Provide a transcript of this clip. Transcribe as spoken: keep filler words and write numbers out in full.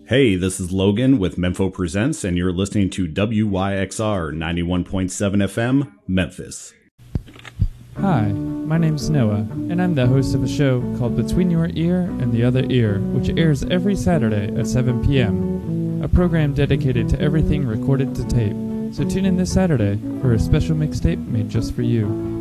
Hey, this is Logan with Mempho Presents, and you're listening to W Y X R ninety-one point seven F M, Memphis. Hi, my name's Noah, and I'm the host of a show called Between Your Ear and the Other Ear, which airs every Saturday at seven p.m., a program dedicated to everything recorded to tape. So tune in this Saturday for a special mixtape made just for you.